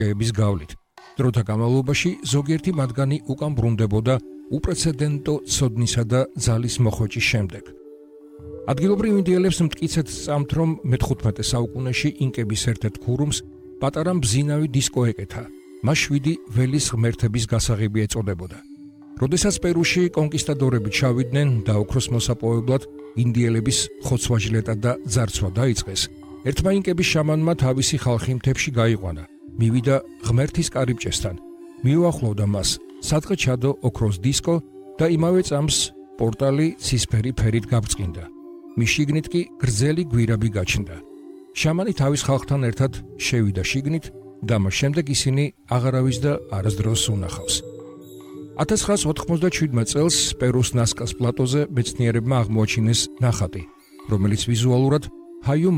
ების გავლით. დროთა განმავლობაში ზოგიერთი მათგანი უკან ბრუნდებოდა უპრეცედენტო ცოდნისა და ძალის მოხვეჭის შემდეგ. ადგილობრივ ინდიელებს მტკიცედ სწამთ, რომ მე-15 საუკუნეში ინკების ერთ-ერთ ქურუმს პატარა მბზინავი დისკო ეკეთა. მას 7 ველის ღმერთების გასაღები ეწოდებოდა. როდესაც პერუში კონკისტადორები ჩავიდნენ და ოქროს მოსაპოვებლად ინდიელების ხოცვა-ჟლეტა და ძარცვა დაიწყეს, ერთმა ინკების შამანმა თავისი ხალხი მთებში გაიყვანა, მივიდა ღმერთის კარიბჭესთან, მიუახლოვდა მას, სადღე ჩადო ოქროს დისკო და იმავე წამს პორტალი ცისფერი ფერით გაბრწყინდა. მის შიგნით კი გრძელი გვირაბი გაჩნდა. შამანი თავის ხალხთან ერთად შევიდა შიგნით და მას შემდეგ ისინი აღარავის და არასდროს უნახავს. 1997 წელს პერუს ნასკას პლატოზე მეცნიერებმა აღმოაჩინეს ნახატი, რომელიც ვიზუალურად ჰაიუ